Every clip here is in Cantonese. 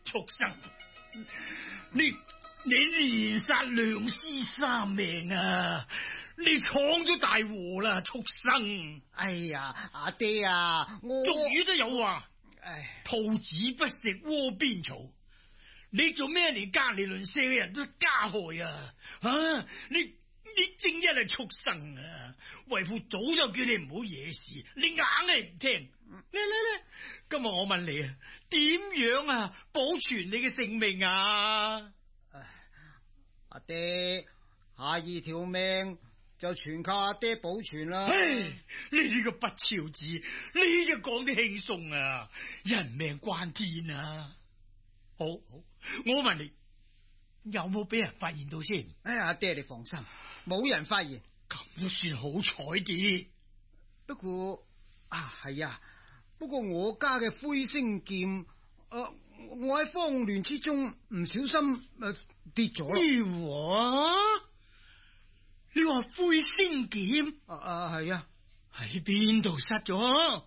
畜生！你連殺兩屍三命啊！你闖咗大禍啦，畜生！ 哎呀，阿爹啊，我俗語都有話， 唉， 兔子不食窩邊草。你做咩連隔籬鄰舍嘅人都加害啊？你正一係畜生啊！為父早就叫你唔好惹事，你硬係唔聽。嚟，今日我問你啊，點樣啊保存你嘅性命啊？ 阿爹，下二條命就全靠阿爹保存啦。 唉，你呢個不肖子，你就講得輕鬆啊！人命關天啊！好，我問你，有冇俾人發現到先？ 阿爹你放心，冇人發現， 咁都算好彩啲。 不過係啊，不過我家嘅灰星劍，我喺慌亂之中唔小心跌咗啦。 你話灰星劍？ 係啊， 喺邊度失咗？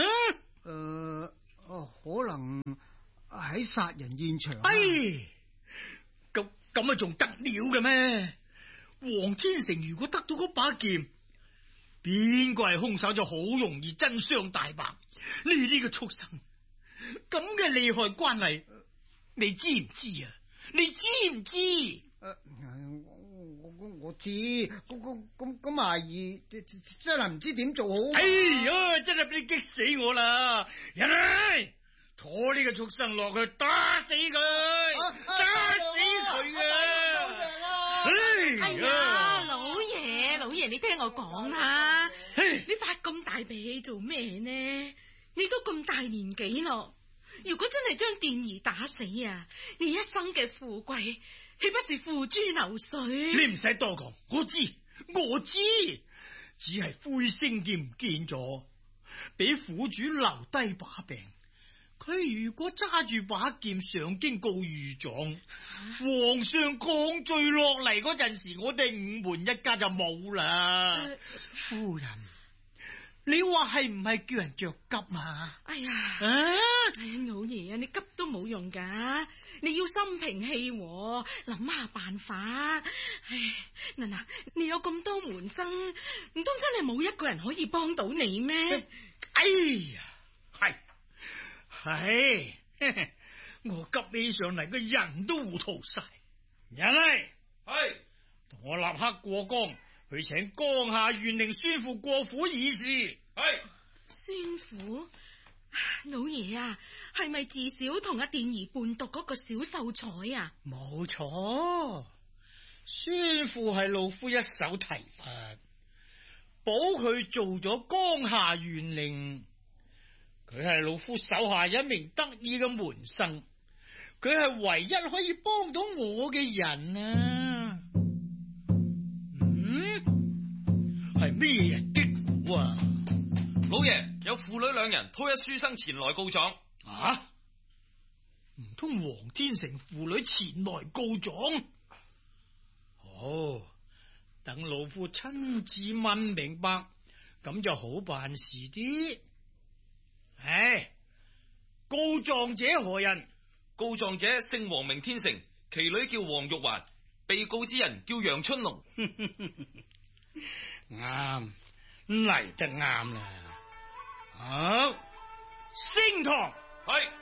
可能喺殺人現場。 咁仲得了嘅咩？黃天成如果得到嗰把劍，邊個係兇手就好容易真相大白。你呢個畜生，咁嘅利害關係，你知唔知啊？你知唔知？ 我知，咁阿姨真係唔知點做好。 哎呀，真係俾你激死我啦！人嚟，拖呢個畜生落去，打死佢，打死佢啊！ 哎呀，老爺，你聽我講啦，你發咁大脾氣做咩呢？你都咁大年紀咯，如果真係將電兒打死啊，你一生嘅富貴豈不是付諸流水？ 你唔使多講，我知，只係灰星劍唔見咗，俾苦主留低把柄。佢如果揸住把劍上京告御狀，皇上降罪落嚟嗰陣時，我哋五門一家就冇啦。夫人，你話係唔係叫人着急啊？ 哎呀，老爺啊，你急都冇用噶，你要心平氣和，諗下辦法。嗱，你有咁多門生，唔通真係冇一個人可以幫到你咩？ 哎呀，係，我急起上嚟，個人都糊塗晒。人嚟，同我立刻過江去請江夏縣令孫父過府議事。 孫父，老爺啊，係咪自小同阿電兒伴讀嗰個小秀才啊？ 冇錯，孫父係老夫一手提拔，保佢做咗江夏縣令。佢係老夫手下一名得意嘅門生，佢係唯一可以幫到我嘅人啊！係咩人擊鼓啊？ 老爺，有父女兩人偷一書生前來告狀。 唔通黃天成父女前來告狀？好，等老夫親自問明白，咁就好辦事啲。告狀者何人？ 告狀者姓黃，名天成，其女叫黃玉環，被告之人叫楊春龍。 啱，嚟得啱啦。好，升堂。 係。